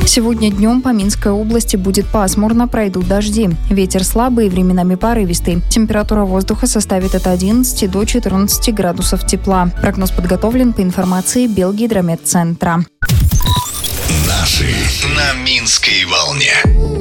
Сегодня днем по Минской области будет пасмурно, пройдут дожди. Ветер слабый и временами порывистый. Температура воздуха составит от 11 до 14 градусов тепла. Прогноз подготовлен по информации Белгидрометцентра. Наши на Минской волне.